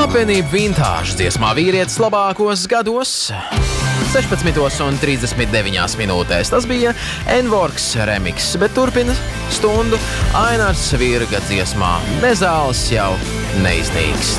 Apvienība Vintage dziesmā vīrietis labākos gados 16:39 minūtēs. Tas bija N-Works remix, bet turpina stundu Ainārs Virga dziesmā Nezāles jau neiznīks.